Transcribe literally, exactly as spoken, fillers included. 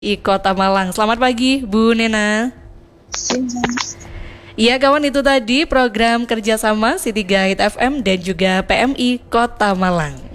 I Kota Malang. Selamat pagi, Bu Nena. Iya kawan, itu tadi program kerjasama City Guide F M dan juga P M I Kota Malang.